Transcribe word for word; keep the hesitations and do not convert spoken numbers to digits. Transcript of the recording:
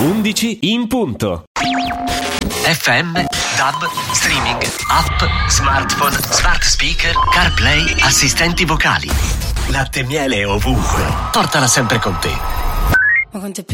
undici in punto. F M, DAB, streaming, app, smartphone, smart speaker, CarPlay, assistenti vocali. Latte e miele ovunque. Portala sempre con te. Ma quanto è